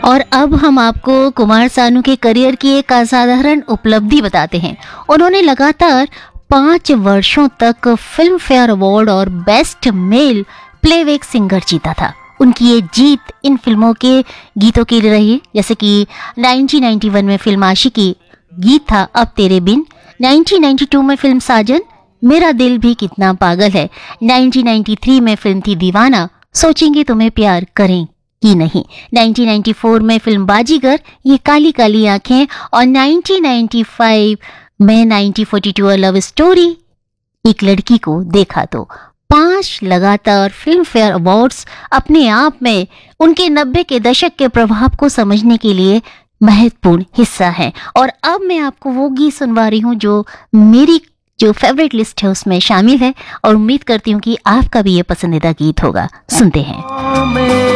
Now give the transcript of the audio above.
और अब हम आपको कुमार सानू के करियर की एक असाधारण उपलब्धि बताते हैं। उन्होंने लगातार 5 वर्षों तक फिल्म फेयर अवार्ड और बेस्ट मेल प्लेबैक सिंगर जीता था। उनकी ये जीत इन फिल्मों के गीतों के लिए रही, जैसे कि 1991 में फिल्म आशिकी गीत था अब तेरे बिन, 1992 में फिल्म साजन मेरा दिल भी कितना पागल है, 1993 में फिल्म थी दीवाना सोचेंगे तुम्हें प्यार करें कि नहीं, 1994 में फिल्म बाजीगर ये काली काली आंखें, और 1995 में 1942 लव स्टोरी एक लड़की को देखा तो। 5 लगातार फिल्म फेयर अवार्ड्स अपने आप में उनके 90 के दशक के प्रभाव को समझने के लिए महत्वपूर्ण हिस्सा है। और अब मैं आपको वो गीत सुनवा रही हूँ जो मेरी जो फेवरेट लिस्ट है उसमें शामिल है, और उम्मीद करती हूँ कि आपका भी ये पसंदीदा गीत होगा। सुनते हैं।